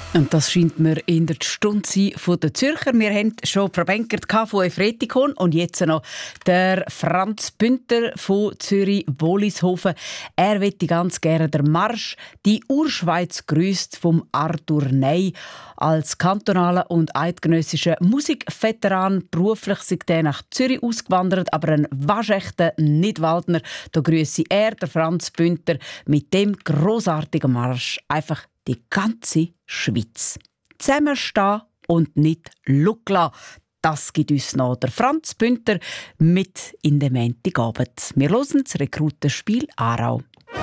Und das scheint mir in der Stunde von der Zürcher. Wir haben schon verbenkert von Efretikon und jetzt noch der Franz Bünter von Zürich-Wollishofen. Er möchte ganz gerne den Marsch «Die Urschweiz grüßt» vom Arthur Ney. Als kantonaler und eidgenössischer Musikveteran beruflich sind er nach Zürich ausgewandert, aber ein waschechter Nidwaldner. Da grüße er, der Franz Bünter, mit dem grossartigen Marsch einfach die ganze Schweiz. Zusammenstehen und nicht schauen. Das gibt uns noch der Franz Bünter mit in den Montagabend. Wir hören das Rekrutenspiel Aarau.